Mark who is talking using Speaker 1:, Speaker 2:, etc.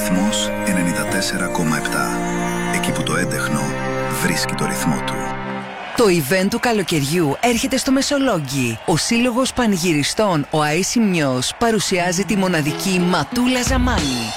Speaker 1: Ρυθμός 94,7. Εκεί που το έντεχνο βρίσκει το ρυθμό του.
Speaker 2: Το event του καλοκαιριού έρχεται στο Μεσολόγγι. Ο Σύλλογος Πανηγυριστών, ο Αΐσιμιος, παρουσιάζει τη μοναδική Ματούλα Ζαμάνη.